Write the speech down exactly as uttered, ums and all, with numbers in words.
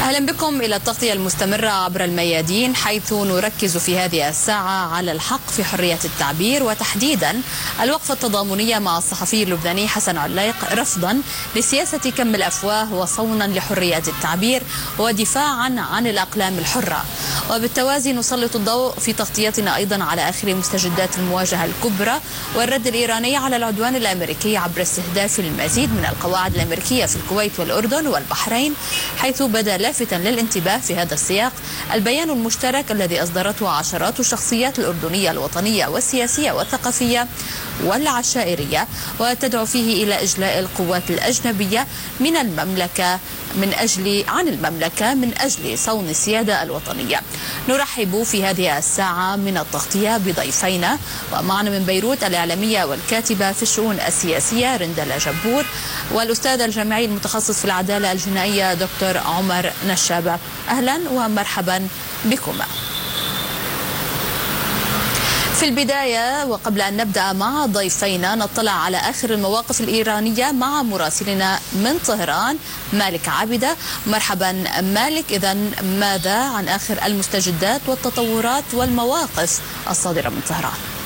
أهلا بكم إلى التغطية المستمرة عبر الميادين، حيث نركز في هذه الساعة على الحق في حرية التعبير، وتحديدا الوقفة التضامنية مع الصحفي اللبناني حسن عليق رفضا لسياسة كم الأفواه وصونا لحرية التعبير ودفاعا عن الأقلام الحرة. وبالتوازي نسلط الضوء في تغطيتنا أيضا على آخر مستجدات المواجهة الكبرى والرد الإيراني على العدوان الأمريكي عبر استهداف المزيد من القواعد الأمريكية في الكويت والأردن والبحرين، حيث بدا لافتا للانتباه في هذا السياق البيان المشترك الذي أصدرته عشرات الشخصيات الأردنية الوطنية والسياسية والثقافية والعشائرية، وتدعو فيه إلى إجلاء القوات الأجنبية من المملكة من أجل عن المملكة من أجل صون السيادة الوطنية. نرحب في هذه الساعة من التغطية بضيفينا، ومعنا من بيروت الإعلامية والكاتبة في الشؤون السياسية رندلة جبور، والأستاذ الجامعي المتخصص في العدالة الجنائية دكتور عمر نشابة. أهلا ومرحبا بكما. في البداية وقبل أن نبدأ مع ضيفينا نطلع على آخر المواقف الإيرانية مع مراسلنا من طهران مالك عابدة. مرحبا مالك، إذا ماذا عن آخر المستجدات والتطورات والمواقف الصادرة من طهران؟